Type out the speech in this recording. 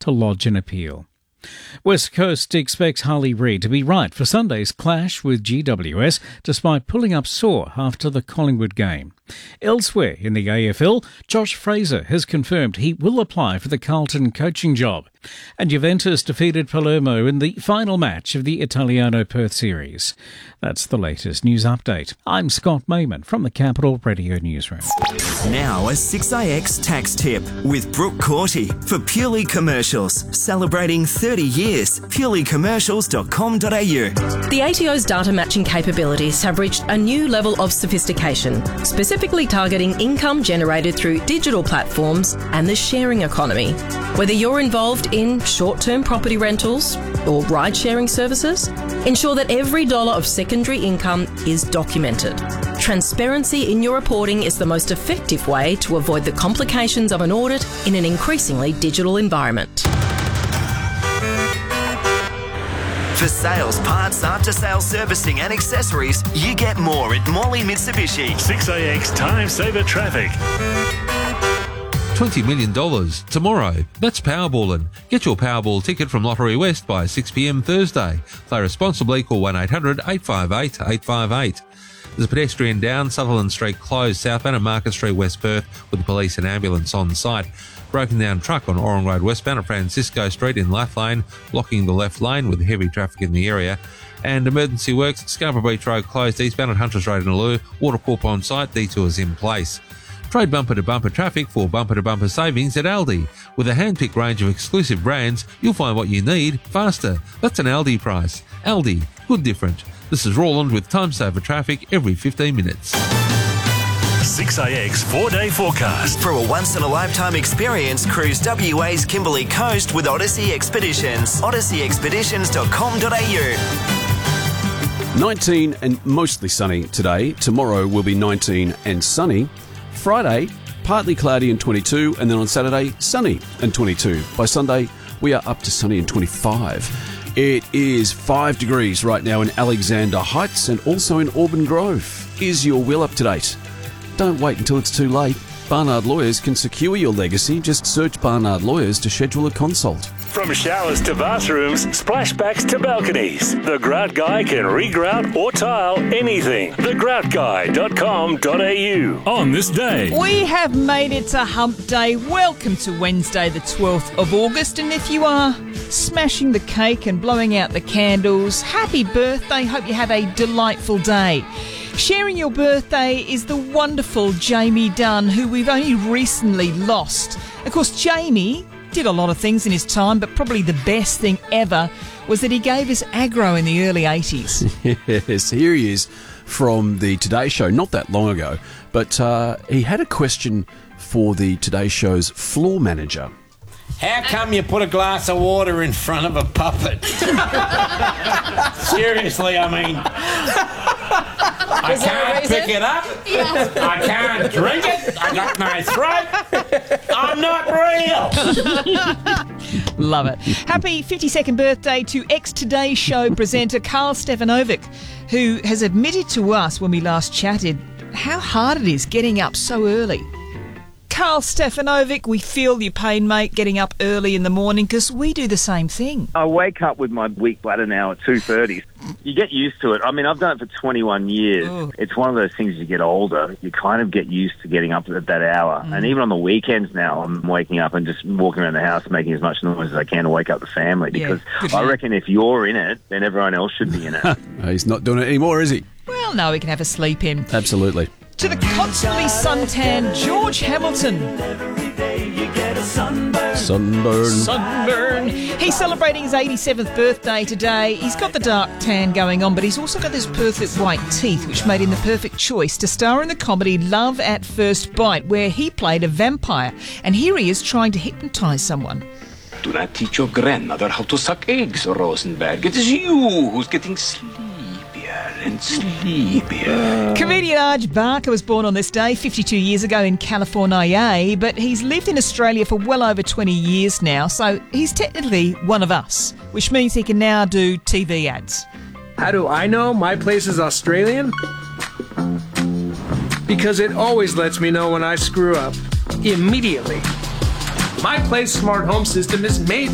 to lodge an appeal. West Coast expects Harley Reid to be right for Sunday's clash with GWS despite pulling up sore after the Collingwood game. Elsewhere in the AFL, Josh Fraser has confirmed he will apply for the Carlton coaching job. And Juventus defeated Palermo in the final match of the Italiano Perth series. That's the latest news update. I'm Scott Mayman from the Capital Radio Newsroom. Now a 6IX tax tip with Brooke Corty for Purely Commercials. Celebrating 30 years. purelycommercials.com.au. The ATO's data matching capabilities have reached a new level of sophistication, specifically targeting income generated through digital platforms and the sharing economy. Whether you're involved in short-term property rentals or ride-sharing services, ensure that every dollar of secondary income is documented. Transparency in your reporting is the most effective way to avoid the complications of an audit in an increasingly digital environment. For sales, parts, after-sales servicing and accessories, you get more at Morley Mitsubishi. 6AX Time Saver Traffic. $20 million tomorrow. That's Powerballin'. Get your Powerball ticket from Lottery West by 6 p.m. Thursday. Play responsibly. Call 1-800-858-858. There's a pedestrian down, Sutherland Street closed southbound and Market Street, West Perth, with the police and ambulance on site. Broken down truck on Orang Road westbound at Francisco Street in Lath Lane, blocking the left lane with heavy traffic in the area. And emergency works, Scarborough Beach Road closed eastbound at Hunters Road in Allure, Watercorp on site, detours in place. Trade bumper-to-bumper traffic for bumper-to-bumper savings at Aldi. With a hand-picked range of exclusive brands, you'll find what you need faster. That's an Aldi price. Aldi, good different. This is Roland with Time Saver Traffic every 15 minutes. 6AX 4-day forecast. For a once-in-a-lifetime experience, cruise WA's Kimberley Coast with Odyssey Expeditions. odysseyexpeditions.com.au. 19 and mostly sunny today. Tomorrow will be 19 and sunny. Friday, partly cloudy and 22, and then on Saturday, sunny and 22. By Sunday, we are up to sunny and 25. It is 5 degrees right now in Alexander Heights and also in Auburn Grove. Is your will up to date? Don't wait until it's too late. Barnard Lawyers can secure your legacy. Just search Barnard Lawyers to schedule a consult. From showers to bathrooms, splashbacks to balconies, the Grout Guy can regrout or tile anything. thegroutguy.com.au. On this day, we have made it to Hump Day. Welcome to Wednesday, the 12th of August. And if you are smashing the cake and blowing out the candles, happy birthday. Hope you have a delightful day. Sharing your birthday is the wonderful Jamie Dunn, who we've only recently lost. Of course, Jamie did a lot of things in his time, but probably the best thing ever was that he gave us aggro in the early 80s. Yes, here he is from the Today Show, not that long ago, but he had a question for the Today Show's floor manager. How come you put a glass of water in front of a puppet? Seriously, I mean, I can't pick it up. Yeah. I can't drink it. I got my throat. I'm not real. Love it. Happy 52nd birthday to ex-Today Show presenter Carl Stefanovic, who has admitted to us when we last chatted how hard it is getting up so early. Carl Stefanovic, we feel your pain, mate, getting up early in the morning, because we do the same thing. I wake up with my weak bladder now at 2:30. You get used to it. I mean, I've done it for 21 years. Oh. It's one of those things as you get older, you kind of get used to getting up at that hour. And even on the weekends now, I'm waking up and just walking around the house making as much noise as I can to wake up the family, because I reckon if you're in it, then everyone else should be in it. He's not doing it anymore, is he? Well, no, he can have a sleep in. Absolutely. To the constantly suntanned George Hamilton. Sunburn. He's celebrating his 87th birthday today. He's got the dark tan going on, but he's also got those perfect white teeth, which made him the perfect choice to star in the comedy Love at First Bite, where he played a vampire. And here he is trying to hypnotise someone. Do not teach your grandmother how to suck eggs, Rosenberg. It is you who's getting sleepier and sleepier. Comedian Arj Barker was born on this day 52 years ago in California, but he's lived in Australia for well over 20 years now, so he's technically one of us, which means he can now do TV ads. How do I know my place is Australian? Because it always lets me know when I screw up. Immediately. My Place smart home system is made